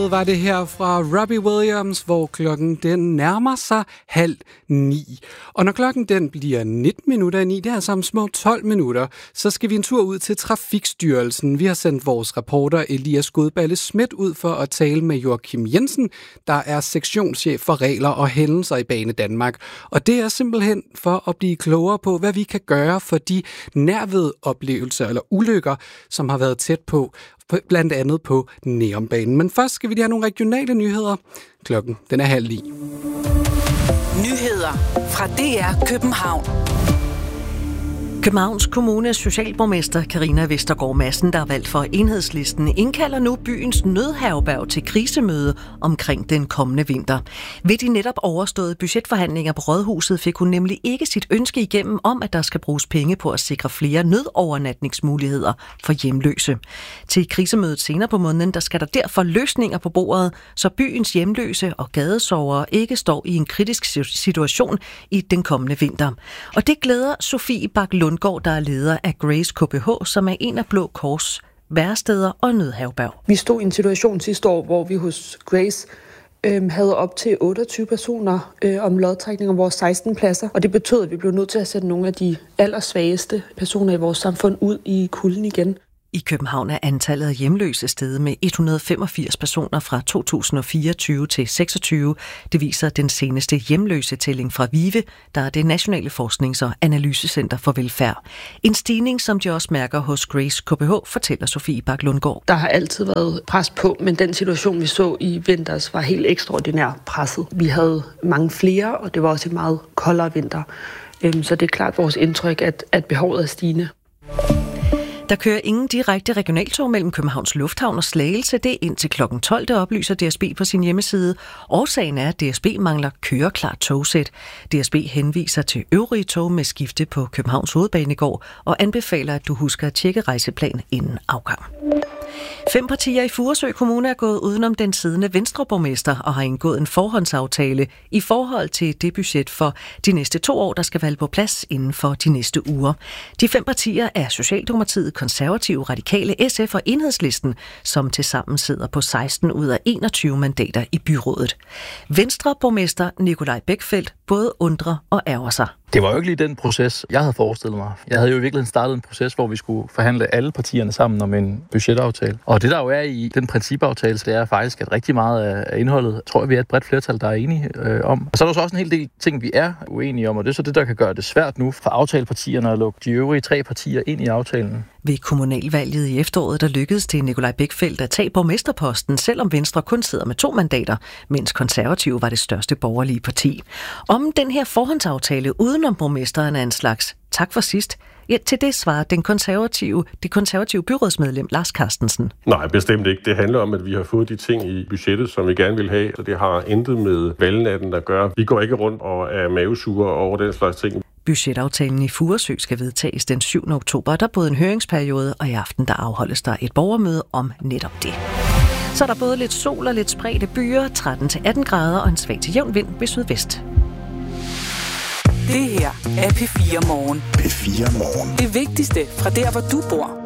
Var det her fra Robbie Williams, hvor klokken den nærmer sig 8:30. Og når klokken den bliver 9:19, det er altså om små 12 minutter, så skal vi en tur ud til Trafikstyrelsen. Vi har sendt vores reporter Elias Godballe Schmidt ud for at tale med Joachim Jensen, der er sektionschef for regler og hændelser i Bane Danmark. Og det er simpelthen for at blive klogere på, hvad vi kan gøre for de nærved oplevelser eller ulykker, som har været tæt på, blandt andet på Nærumbanen. Men først skal vi lige have nogle regionale nyheder. Klokken den er 8:30. Nyheder fra DR København. Københavns Kommunes socialborgmester Carina Vestergaard Madsen, der er valgt for Enhedslisten, indkalder nu byens nødherberg til krisemøde omkring den kommende vinter. Ved de netop overståede budgetforhandlinger på Rådhuset fik hun nemlig ikke sit ønske igennem om, at der skal bruges penge på at sikre flere nødovernatningsmuligheder for hjemløse. Til krisemødet senere på måneden, der skal der derfor løsninger på bordet, så byens hjemløse og gadesovere ikke står i en kritisk situation i den kommende vinter. Og det glæder Sofie Bak Lundgaard, der er leder af Grace KBH, som er en af Blå Kors væresteder og nødherberg. Vi stod i en situation sidste år, hvor vi hos Grace havde op til 28 personer om lodtrækning om vores 16 pladser. Og det betød, at vi blev nødt til at sætte nogle af de allersvageste personer i vores samfund ud i kulden igen. I København er antallet af hjemløse steget med 185 personer fra 2024 til 26. Det viser den seneste hjemløsetælling fra VIVE, der er det Nationale Forsknings- og Analysecenter for Velfærd. En stigning, som de også mærker hos Grace KBH, fortæller Sofie Bak Lundgaard. Der har altid været pres på, men den situation, vi så i vinters, var helt ekstraordinært presset. Vi havde mange flere, og det var også en meget koldere vinter. Så det er klart vores indtryk, at behovet er stigende. Der kører ingen direkte regionaltog mellem Københavns Lufthavn og Slagelse. Det er indtil kl. 12, der oplyser DSB på sin hjemmeside. Årsagen er, at DSB mangler køreklart togsæt. DSB henviser til øvrige tog med skifte på Københavns Hovedbanegård og anbefaler, at du husker at tjekke rejseplan inden afgang. 5 partier i Furesø Kommune er gået udenom den siddende Venstreborgmester og har indgået en forhåndsaftale i forhold til det budget for de næste 2 år, der skal valge på plads inden for de næste uger. De 5 partier er Socialdemokratiet, Konservative, Radikale, SF og Enhedslisten, som tilsammen sidder på 16 ud af 21 mandater i byrådet. Venstreborgmester Nikolaj Bækfeldt både undrer og ærger sig. Det var jo ikke lige den proces, jeg havde forestillet mig. Jeg havde jo i virkeligheden startet en proces, hvor vi skulle forhandle alle partierne sammen om en budgetaftale. Og det der jo er i den principaftale, det er faktisk, at rigtig meget af indholdet, tror jeg, vi er et bredt flertal, der er enige om. Og så er der så også en hel del ting, vi er uenige om, og det er så det, der kan gøre det svært nu for aftalepartierne at lukke de øvrige 3 partier ind i aftalen. Ved kommunalvalget i efteråret, der lykkedes det Nikolaj Bækfeldt at tage borgmesterposten, selvom Venstre kun sidder med 2 mandater, mens Konservative var det største borgerlige parti. Om den her forhåndsaftale udenom borgmesteren er en slags tak for sidst, ja, til det svarer det konservative byrådsmedlem Lars Carstensen. Nej, bestemt ikke. Det handler om, at vi har fået de ting i budgettet, som vi gerne vil have, så det har intet med valgnatten at gøre. Vi går ikke rundt og er mavesure over den slags ting. Budgetaftalen i Furesø skal vedtages den 7. oktober. Der er både en høringsperiode, og i aften der afholdes der et borgermøde om netop det. Så er der både lidt sol og lidt spredte byer, 13-18 grader og en svag til jævn vind ved sydvest. Det her er P4 Morgen. P4 Morgen. Det vigtigste fra der, hvor du bor.